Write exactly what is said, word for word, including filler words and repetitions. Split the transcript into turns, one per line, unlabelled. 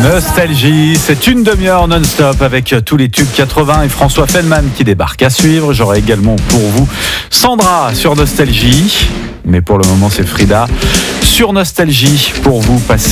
Nostalgie, c'est une demi-heure non-stop avec tous les tubes quatre-vingts et François Fellman qui débarque à suivre. J'aurai également pour vous Sandra sur Nostalgie, mais pour le moment c'est Frida sur Nostalgie pour vous passer